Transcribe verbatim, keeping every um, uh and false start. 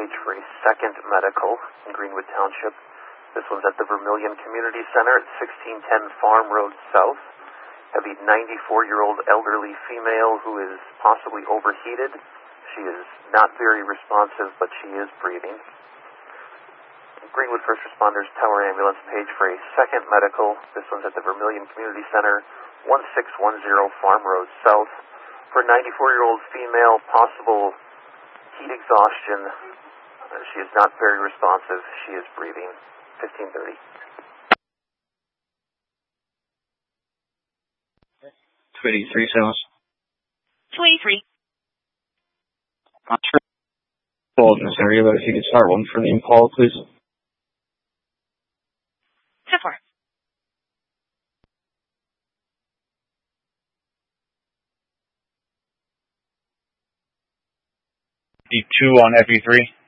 page for a second medical in Greenwood Township. This one's at the Vermilion Community Center at sixteen ten Farm Road South. Have a ninety-four-year-old elderly female who is possibly overheated. She is not very responsive, but she is breathing. Greenwood First Responders Tower Ambulance page for a second medical. This one's at the Vermilion Community Center, one six one zero Farm Road South. For a ninety-four-year-old female, possible heat exhaustion. Uh, she is not very responsive. She is breathing. fifteen thirty. twenty-three cells. twenty-three. Not sure in this area, but if you could start one for the Impala, please. ten four. Two on F E three.